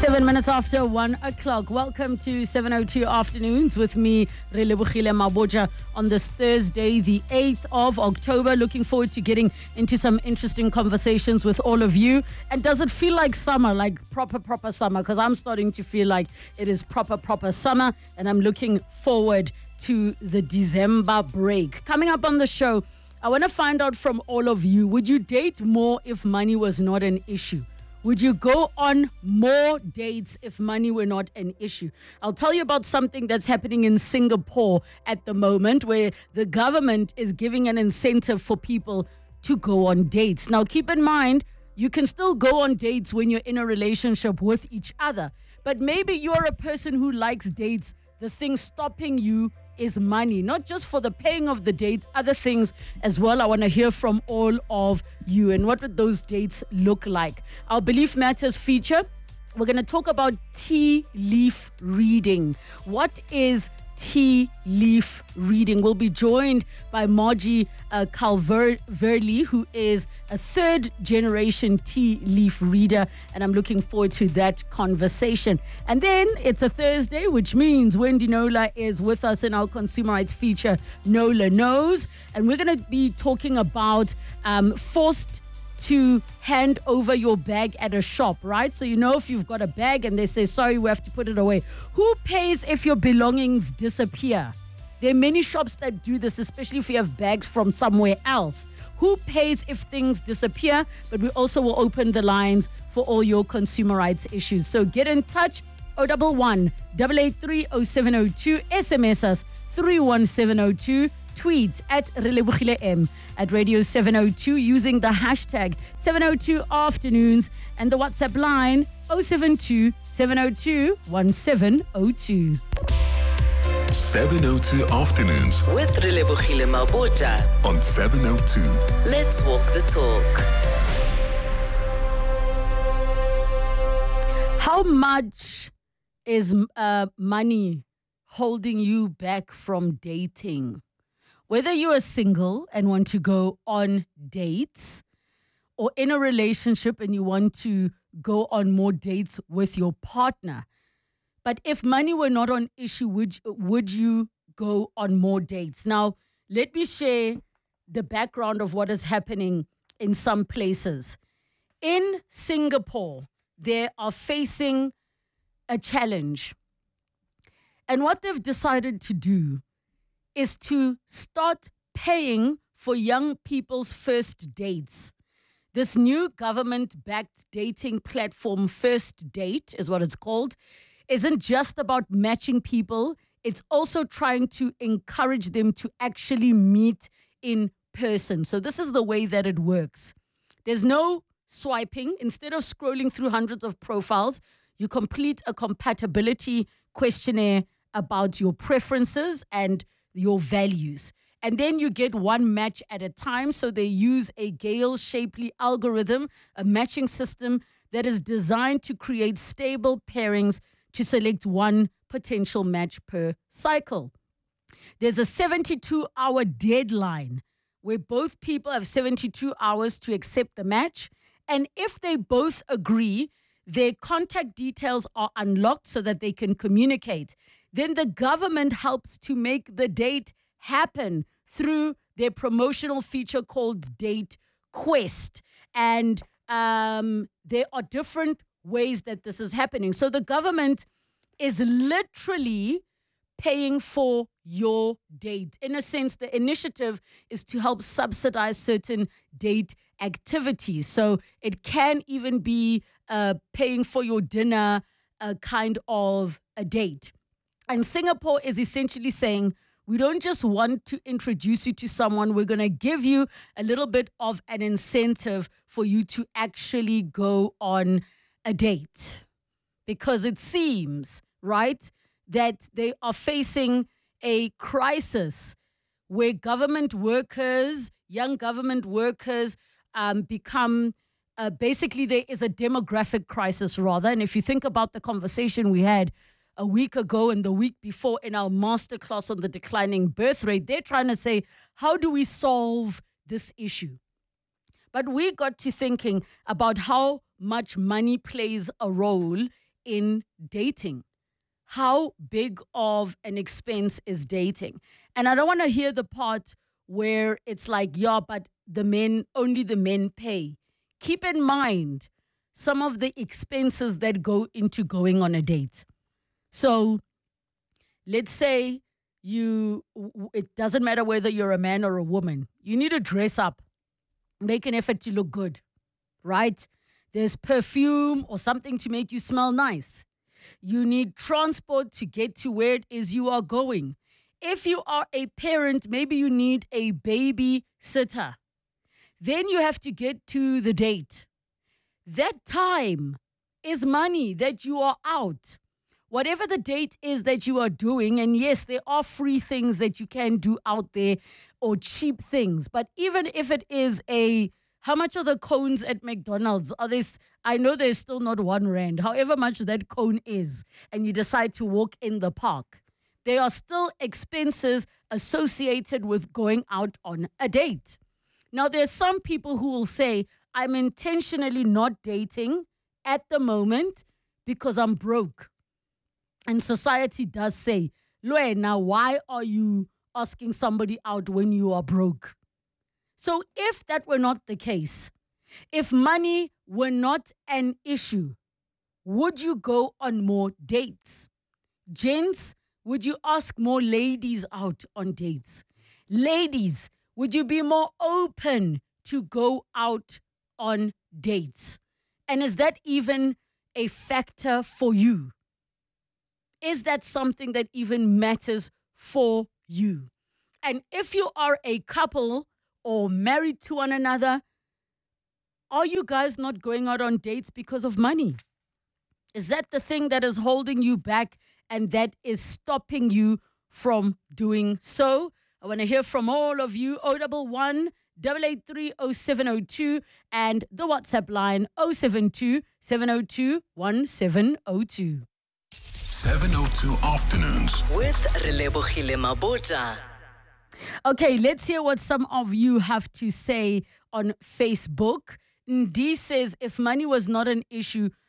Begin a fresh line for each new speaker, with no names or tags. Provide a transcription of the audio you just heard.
7 minutes after 1 o'clock. Welcome to 702 Afternoons with me, Relebohile Mabotja, on this Thursday, the 8th of October. Looking forward to getting into some interesting conversations with all of you. And does it feel like summer, like proper summer? Because I'm starting to feel like it is proper summer, and I'm looking forward to the December break. Coming up on the show, I want to find out from all of you, would you date more if money was not an issue? Would you go on more dates if money were not an issue? I'll tell you about something that's happening in Singapore at the moment, where the government is giving an incentive for people to go on dates. Now, keep in mind, you can still go on dates when you're in a relationship with each other. But maybe you're a person who likes dates. The thing stopping you is money, not just for the paying of the dates, other things as well. I want to hear from all of you. And what would those dates look like? Our Belief Matters feature, we're going to talk about tea leaf reading. What is tea leaf reading? We'll be joined by Margie Calverley, who is a third generation tea leaf reader, and I'm looking forward to that conversation. And then it's a Thursday, which means Wendy Nola is with us in our consumer rights feature, Nola Knows, and we're going to be talking about forced to hand over your bag at a shop, right? So you know if you've got a bag and they say, sorry, we have to put it away. Who pays if your belongings disappear? There are many shops that do this, especially if you have bags from somewhere else. Who pays if things disappear? But we also will open the lines for all your consumer rights issues. So get in touch, 011 883 0702, SMS us 31702, tweet at Relebohile M at Radio 702 using the hashtag 702 Afternoons, and the WhatsApp line 072 702 1702.
702 Afternoons
with Relebohile Mabotja
on 702.
Let's walk the talk.
How much is money holding you back from dating? Whether you are single and want to go on dates, or in a relationship and you want to go on more dates with your partner. But if money were not an issue, would you go on more dates? Now, let me share the background of what is happening in some places. In Singapore, they are facing a challenge. And what they've decided to do is to start paying for young people's first dates. This new government-backed dating platform, First Date is what it's called, isn't just about matching people. It's also trying to encourage them to actually meet in person. So this is the way that it works. There's no swiping. Instead of scrolling through hundreds of profiles, you complete a compatibility questionnaire about your preferences and your values. And then you get one match at a time. So they use a Gale-Shapley algorithm, a matching system that is designed to create stable pairings to select one potential match per cycle. There's a 72-hour deadline where both people have 72 hours to accept the match. And if they both agree, their contact details are unlocked so that they can communicate. Then the government helps to make the date happen through their promotional feature called Date Quest. And there are different ways that this is happening. So the government is literally paying for your date. In a sense, the initiative is to help subsidize certain date activities. So it can even be paying for your dinner, kind of a date. And Singapore is essentially saying, we don't just want to introduce you to someone, we're going to give you a little bit of an incentive for you to actually go on a date. Because it seems, right, that they are facing a crisis where government workers, young government workers, become, basically there is a demographic crisis rather. And if you think about the conversation we had a week ago and the week before in our masterclass on the declining birth rate, they're trying to say, how do we solve this issue? But we got to thinking about how much money plays a role in dating. How big of an expense is dating? And I don't want to hear the part where it's like, yeah, but only the men pay. Keep in mind some of the expenses that go into going on a date. So let's say it doesn't matter whether you're a man or a woman. You need to dress up, make an effort to look good, right? There's perfume or something to make you smell nice. You need transport to get to where it is you are going. If you are a parent, maybe you need a babysitter. Then you have to get to the date. That time is money that you are out. Whatever the date is that you are doing, and yes, there are free things that you can do out there or cheap things, but even if it is how much are the cones at McDonald's? I know there's still not R1, however much that cone is, and you decide to walk in the park. There are still expenses associated with going out on a date. Now, there's some people who will say, I'm intentionally not dating at the moment because I'm broke. And society does say, Lue, now why are you asking somebody out when you are broke? So if that were not the case, if money were not an issue, would you go on more dates? Gents, would you ask more ladies out on dates? Ladies, would you be more open to go out on dates? And is that even a factor for you? Is that something that even matters for you? And if you are a couple or married to one another, are you guys not going out on dates because of money? Is that the thing that is holding you back and that is stopping you from doing so? I want to hear from all of you. 011 883 0702 and the WhatsApp line 072 702 1702.
702 Afternoons.
With Relebogile Mabotja.
Okay, let's hear what some of you have to say on Facebook. Ndi says, if money was not an issue,